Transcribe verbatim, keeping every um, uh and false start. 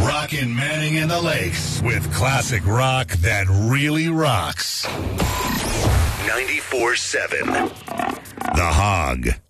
Rockin' Manning and the Lakes with classic rock that really rocks. ninety-four seven The Hog.